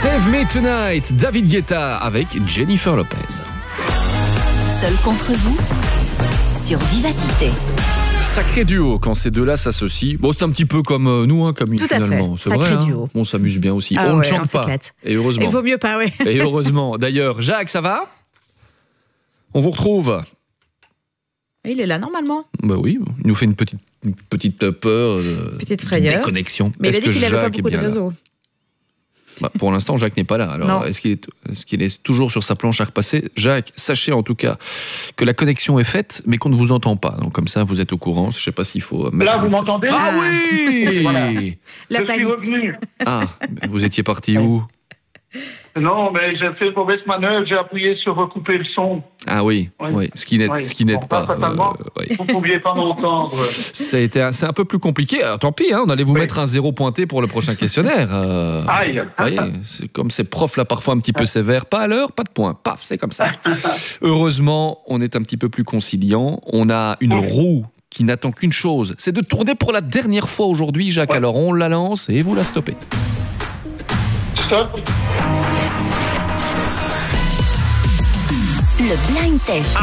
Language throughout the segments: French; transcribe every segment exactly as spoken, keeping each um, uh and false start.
Save Me Tonight, David Guetta avec Jennifer Lopez. Seul contre vous sur Vivacité. Sacré duo quand ces deux-là s'associent. Bon, c'est un petit peu comme euh, nous, hein, Camille, Tout à finalement. fait. C'est Sacré vrai, duo. Hein. On s'amuse bien aussi. Ah on ouais, ne chante on pas. s'éclate. Et heureusement. Il vaut mieux pas, oui. Et heureusement. D'ailleurs, Jacques, ça va ? On vous retrouve ? Il est là normalement. Bah oui, il nous fait une petite, une petite peur, euh, Petite frayeur. déconnexion. Mais il a Est-ce dit que qu'il n'avait pas Jacques est beaucoup de bien là ? réseau. Bah, pour l'instant, Jacques n'est pas là. Alors, Non. est-ce qu'il est, est-ce qu'il est toujours sur sa planche à repasser ? Jacques, sachez en tout cas que la connexion est faite, mais qu'on ne vous entend pas. Donc comme ça, vous êtes au courant. Je ne sais pas s'il faut mettre... Là, vous m'entendez ? Ah oui. Voilà. La Je suis panique. revenu. Ah, vous étiez parti où ? Non, mais j'ai fait une mauvaise manœuvre, j'ai appuyé sur recouper le son. Ah oui, Oui. oui, ce qui n'aide, Oui. ce qui n'aide Bon, pas. pas fatalement. euh, oui. Vous ne pouviez pas m'entendre. Ça a été, un- c'est un peu plus compliqué. Alors, tant pis, hein, on allait vous Oui. mettre un zéro pointé pour le prochain questionnaire. Euh, Aïe. Vous voyez, c'est comme ces profs là parfois un petit peu sévères. Pas à l'heure, pas de point. Paf, c'est comme ça. Heureusement, on est un petit peu plus conciliant. On a une roue qui n'attend qu'une chose, c'est de tourner pour la dernière fois aujourd'hui, Jacques. Ouais. Alors on la lance et vous la stoppez. Stop. Le blind test.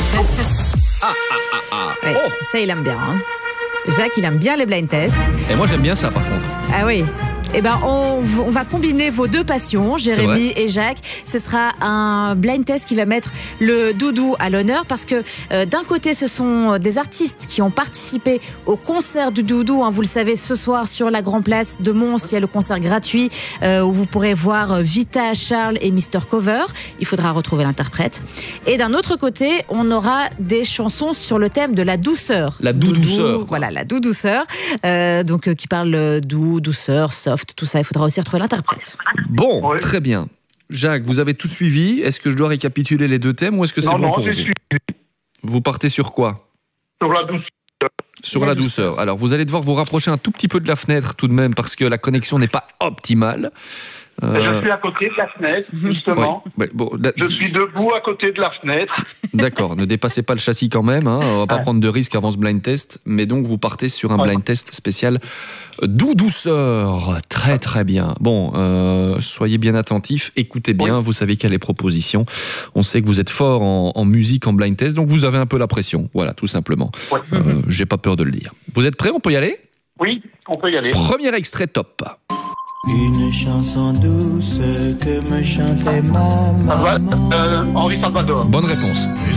Ouais, Oh. ça, il aime bien. hein. Jacques, il aime bien les blind tests. Et moi j'aime bien ça par contre. Ah oui. Eh ben, on, on va combiner vos deux passions, Jérémy et Jacques. Ce sera un blind test qui va mettre le doudou à l'honneur parce que euh, d'un côté, ce sont des artistes qui ont participé au concert du doudou. Hein, vous le savez, ce soir sur la Grand Place de Mons, il y a le concert gratuit euh, où vous pourrez voir Vita, Charles et mister Cover. Il faudra retrouver l'interprète. Et d'un autre côté, on aura des chansons sur le thème de la douceur. La doudouceur, quoi. Voilà, la doudouceur. Euh, donc, euh, qui parle euh, doux, douceur, soft, tout ça. Il faudra aussi retrouver l'interprète. Bon, Ouais. très bien. Jacques, vous avez tout suivi. Est-ce que je dois récapituler les deux thèmes ou est-ce que c'est Non, bon non, pour je vous suis Vous partez sur quoi ? sur la douce. Sur La la, douceur. douceur. Alors, vous allez devoir vous rapprocher un tout petit peu de la fenêtre tout de même parce que la connexion n'est pas optimale. Euh, Je suis à côté de la fenêtre, justement. ouais, ouais, bon, da- Je suis debout à côté de la fenêtre. d'accord, ne dépassez pas le châssis quand même. Hein, on va pas Ouais. prendre de risques avant ce blind test. Mais donc, vous partez sur un Ouais. blind test spécial doux douceur. Très, très bien. Bon, euh, soyez bien attentifs. Écoutez bien. Vous savez qu'il y a les propositions. On sait que vous êtes fort en, en musique, en blind test. Donc, vous avez un peu la pression. Voilà, tout simplement. Ouais. Euh, j'ai pas peur de le dire. Vous êtes prêts ? On peut y aller ? Oui, on peut y aller. Premier extrait top. Une chanson douce que me chantait ma Ça va, maman. euh, Henri Salvador. Bonne réponse. Je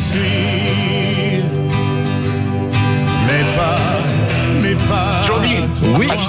suis, mais pas, mais pas Johnny. trop. Oui,